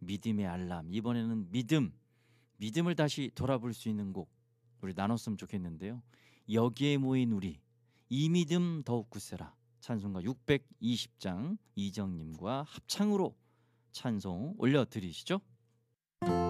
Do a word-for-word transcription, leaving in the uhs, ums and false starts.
믿음의 알람. 이번에는 믿음, 믿음을 다시 돌아볼 수 있는 곡 우리 나눴으면 좋겠는데요. 여기에 모인 우리, 이 믿음 더욱 굳세라. 찬송가 육백이십 장 이정님과 합창으로 찬송 올려드리시죠.